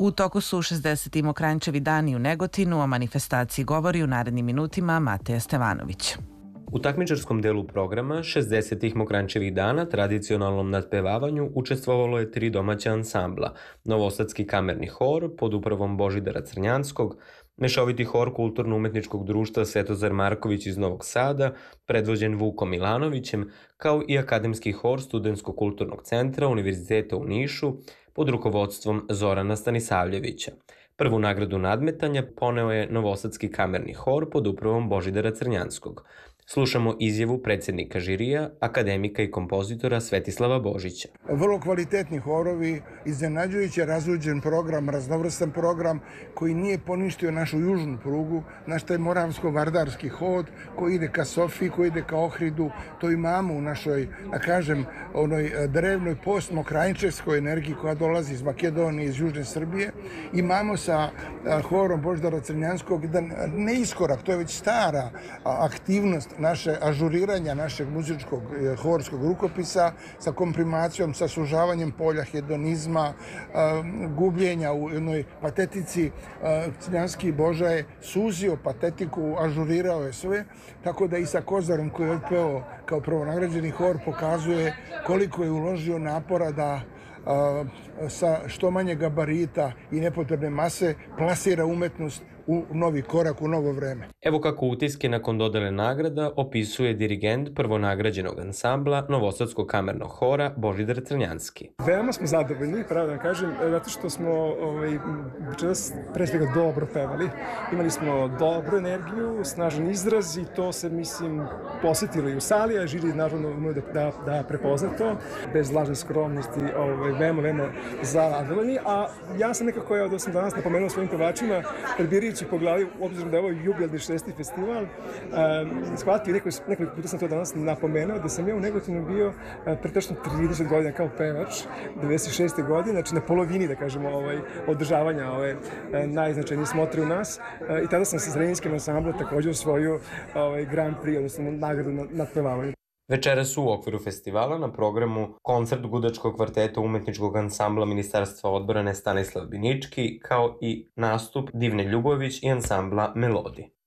U toku su 60. Mokranjčevi dani u Negotinu, o manifestaciji govori u narednim minutima Mateja Stevanović. U takmičarskom delu programa 60. Mokranjčevih dana tradicionalnom nadpevavanju učestvovalo je 3 domaća ansambla, Novosadski kamerni hor pod upravom Božidara Crnjanskog, mešoviti hor Kulturno-umetničkog društva Svetozar Marković iz Novog Sada, predvođen Vukom Milanovićem, kao i akademski hor Studentsko-kulturnog centra Univerziteta u Nišu pod rukovodstvom Zorana Stanisavljevića. Prvu nagradu nadmetanja poneo je Novosadski kamerni hor pod upravom Božidara Crnjanskog. Slušamo izjavu predsednika žirija, akademika i kompozitora Svetislava Božića. Vrlo kvalitetni horovi, iznenađujuće razluđen program, raznovrstan program koji nije poništio našu južnu prugu, naš taj moravsko-vardarski hod koji ide ka Sofiji, koji ide ka Ohridu. To imamo u našoj, da kažem, onoj drevnoj postmokrajnčevskoj energiji koja dolazi iz Makedonije, iz južne Srbije. Imamo sa horom Božidara Crnjanskog jedan neiskorak, to je već stara aktivnost naše ažuriranja našeg muzičkog horskog rukopisa sa komprimacijom, sa sužavanjem polja hedonizma, gubljenja u jednoj patetici. Crnjanski Boža je suzio patetiku, ažurirao je sve, tako da i sa Kozarom koji je otpeo kao prvonagrađeni hor pokazuje koliko je uložio napora da sa što manje gabarita i nepotrebne mase plasira umetnost u novi korak, u novo vreme. Evo kako utiske nakon dodele nagrada opisuje dirigent prvonagrađenog ansambla Novosadskog kamernog hora Božidar Crnjanski. Veoma smo zadovoljni, pravo da kažem, zato što smo pre svega dobro pevali. Imali smo dobru energiju, snažan izraz i to se, mislim, posetilo i u sali, a žiri naravno umeo da prepozna to. Bez lažne skromnosti, veoma zadovoljni, a ja sam nekako, da sam danas napomenuo svojim pevačima, prebirajući po glavi, obzirom da je ovo jubilarni 6. festival, shvatio, nekoliko puta sam to danas napomenuo, da sam ja u Negotinu bio pretačno 30 godina kao pevač, 96. godine, znači na polovini, da kažemo, održavanja ove najznačajnije smotre u nas, i tada sam sa Zrenjanskim ansamblom također osvojio Grand Prix, odnosno nagradu nadpevavanja. Večeras su u okviru festivala na programu koncert gudačkog kvarteta umetničkog ansambla Ministarstva odbrane Stanislav Binički, kao i nastup Divne Ljubović i ansambla Melodi.